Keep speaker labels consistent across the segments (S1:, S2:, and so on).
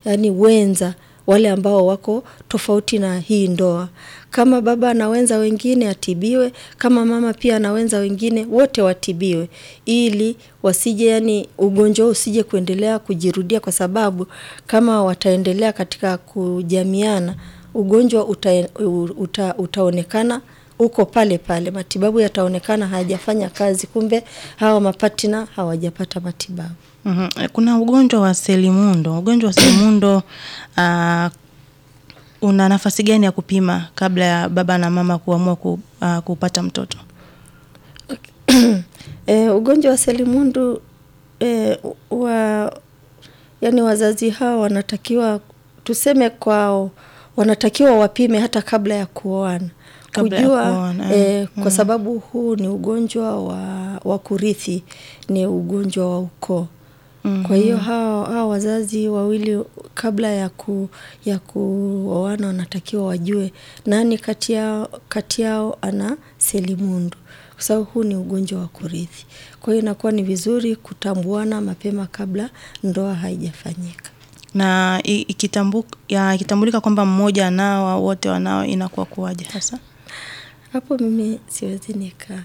S1: yani wenza wale ambao wako tofauti na hii ndoa. Kama baba na wenza wengine atibiwe, kama mama pia na wenza wengine wote watibiwe, ili wasije yani ugonjwa usije kuendelea kujirudia, kwa sababu kama wataendelea katika kujamiana ugonjwa utaonekana uko pale pale, matibabu yataonekana hayajafanya kazi, kumbe hawa mapatina hawajapata matibabu.
S2: Kuna ugonjwa wa selimundo. Ugonjwa wa selimundo una nafasi gani ya kupima kabla ya baba na mama kuamua kupata mtoto?
S1: Ugonjwa wa selimundu yani wazazi hao wanatakiwa, tuseme kwao, wanatakiwa wapime hata kabla ya kuoana. Kujua kwa sababu huu ni ugonjwa wa kurithi, ni ugonjwa wa ukoo. Kwa hiyo hao wazazi wawili kabla ya kuoana wanatakiwa wajue nani kati yao ana selimundu, kwa sababu huu ni ugonjwa wa kurithi. Kwa hiyo inakuwa ni vizuri kutambuana mapema kabla ndoa haijafanyika.
S2: Na ikitambulika kwamba mmoja nao wote wanao, inakuwa kuwaje sasa?
S1: Hapo mimi siwezi nika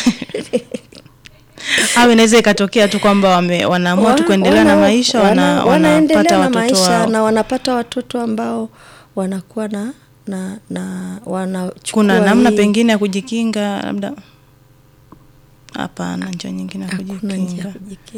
S2: au inaweza ikatokea tu kwamba wanaamua tu kuendelea na maisha, wanapata watoto wao,
S1: na wanapata watoto ambao wanakuwa na wanachukua.
S2: Kuna namna pengine ya kujikinga labda? Hapana, njia nyingine ya kujikinga.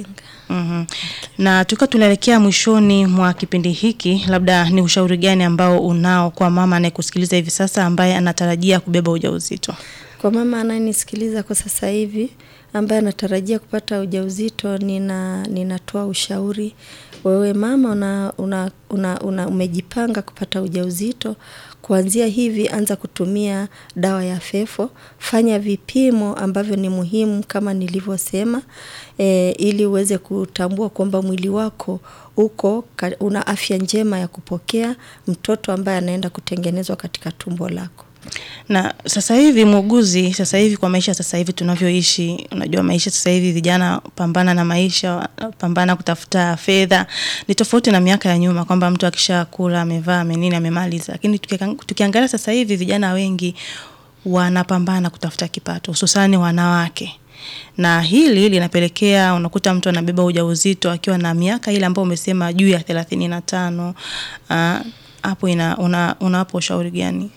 S2: Na tunaelekea mwishoni mwa kipindi hiki, labda ni ushauri gani ambao unao kwa mama anayekusikiliza hivi sasa ambaye anatarajia kubeba ujauzito?
S1: Kwa mama anayenisikiliza kwa sasa hivi ambaye anatarajia kupata ujauzito, ninatoa ushauri. Wewe mama umejipanga kupata ujauzito, kuanzia hivi anza kutumia dawa ya fefo, fanya vipimo ambavyo ni muhimu kama nilivyosema, ili uweze kutambua kwamba mwili wako una afya njema ya kupokea mtoto ambaye anaenda kutengenezwa katika tumbo lako.
S2: Na sasa hivi muuguzi, sasa hivi kwa maisha sasa hivi tunavyoishi, unajua maisha sasa hivi vijana pambana na maisha, pambana kutafuta fedha, ni tofauti na miaka ya nyuma kwamba mtu akishakula, amevaa, amenini, amemaliza. Lakini tukiangalia sasa hivi vijana wengi wanapambana kutafuta kipato, hususan wanawake. Na hili linapelekea unakuta mtu anabeba ujauzito akiwa na miaka ile ambayo umesema juu ya 35. Hapo unapo ushauri gani?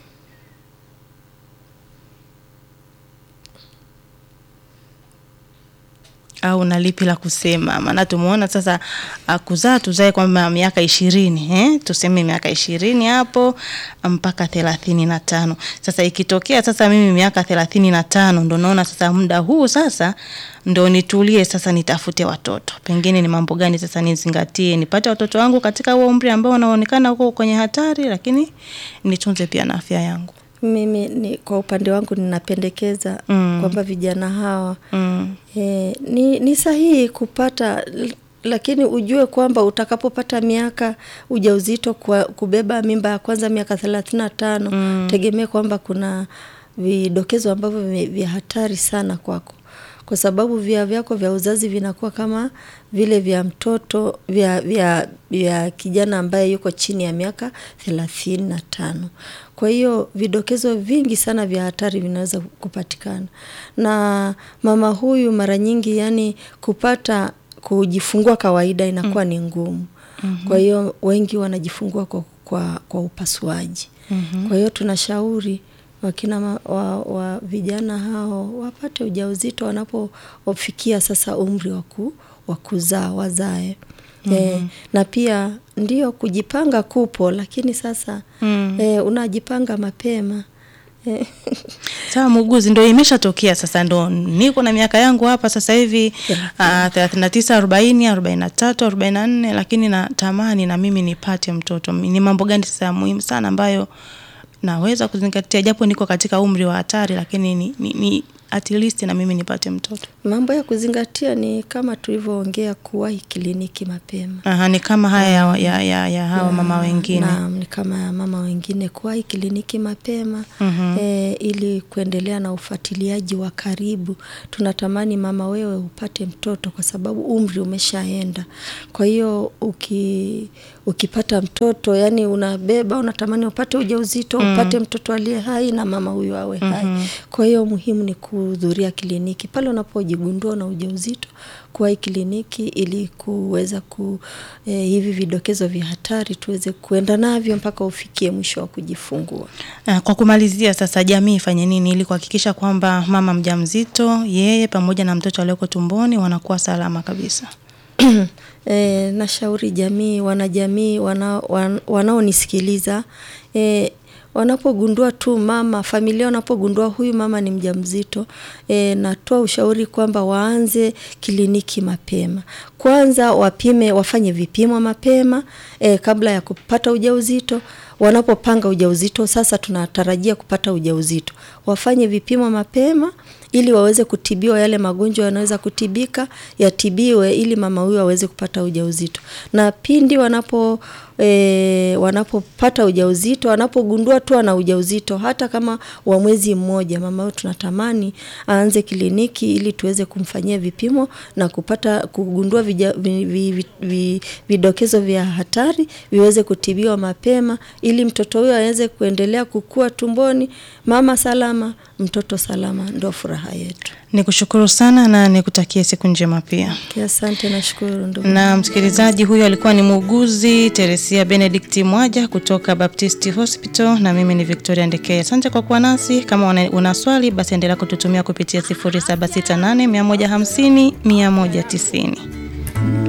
S2: Au nalipi la kusema? Maana tumeona sasa tuzae kwa miaka 20, tuseme miaka 20 hapo mpaka 35. Sasa ikitokea sasa mimi miaka 35 ndo naona sasa muda huu sasa ndo nitulie sasa nitafute watoto. Pengine ni mambo gani sasa nizingatie nipate watoto wangu katika huo umri ambao unaonekana huko kwenye hatari, lakini nitunze pia na afya yangu?
S1: Mimi kwa upande wangu ninapendekeza kwamba vijana hawa ni sahihi kupata, lakini ujue kwamba utakapopata miaka ujauzito kubeba mimba ya kwanza miaka 35, tegemea kwamba kuna vidokezo ambavyo vya hatari sana kwako, kwa sababu vyako vya uzazi vinakuwa kama vile vya mtoto vya kijana ambaye yuko chini ya miaka 35. Kwa hiyo vidokezo vingi sana vya hatari vinaweza kupatikana. Na mama huyu mara nyingi yani kujifungua kawaida inakuwa ni ngumu. Kwa hiyo wengi wanajifungua kwa upasuaji. Kwa hiyo tunashauri wakina vijana hao wapate ujauzito wanapofikia sasa umri wa kuzaa, wazae. Na pia ndio kujipanga kupo, lakini sasa unajipanga mapema.
S2: Sawa muuguzi, ndio imeshatokea sasa, ndo niko na miaka yangu hapa sasa hivi 39, 40, 43, 44, lakini natamani na mimi nipate mtoto. Ni mambo gani sasa muhimu sana ambayo naweza kuzingatia japo niko katika umri wa hatari, lakini ni at least na mimi nipate mtoto? Mambo
S1: ya kuzingatia ni kama tulivyoongea, kuwahi kliniki mapema.
S2: Ni kama haya ya hawa mama wengine.
S1: Naam, ni kama mama wengine, kuwahi kliniki mapema ili kuendelea na ufuatiliaji wa karibu. Tunatamani mama wewe upate mtoto kwa sababu umri umeshaenda. Kwa hiyo ukipata mtoto, yani unabeba, unatamani upate ujauzito, upate mtoto aliye hai na mama huyo awe hai. Kwa hiyo muhimu ni kuhudhuria kliniki pale unapojigundua na ujauzito, kwa kliniki ili kuweza hivi vidokezo vya hatari tuweze kuenda navyo mpaka ufikie mwisho wa kujifungua.
S2: Kwa kumalizia sasa, jamii ifanye nini ili kuhakikisha kwamba mama mjamzito yeye pamoja na mtoto aliyeko tumboni wanakuwa salama kabisa?
S1: Nashauri jamii, wanajamii wanaonisikiliza, wanapogundua tu mama, familia wanapogundua huyu mama ni mjamzito, natoa ushauri kwamba waanze kliniki mapema. Kwanza wafanye vipimo mapema kabla ya kupata ujauzito. Wanapopanga ujauzito, sasa tunatarajia kupata ujauzito, wafanye vipimo mapema ili waweze kutibiwa yale magonjwa yanaweza kutibika, yatibiwe ili mama huyu aweze kupata ujauzito. Na pindi wanapopata ujauzito, wanapogundua tu ana ujauzito, hata kama wa mwezi mmoja, mama huyu tunatamani aanze kliniki ili tuweze kumfanyia vipimo na kugundua vidokezo vya hatari, viweze kutibiwa mapema ili mtoto huyu aweze kuendelea kukua tumboni, mama salama, mtoto salama. Ndio furaha yetu.
S2: Nikushukuru sana na nikutakie siku njema pia.
S1: Asante, nashukuru ndugu.
S2: Na msikilizaji, huyo alikuwa ni muuguzi Teresia Benedict Mwaja kutoka Baptist Hospital, na mimi ni Victoria Ndekeye. Asante kwa kuwa nasi. Kama una swali basi endelea kututumia kupitia 0768 150 190.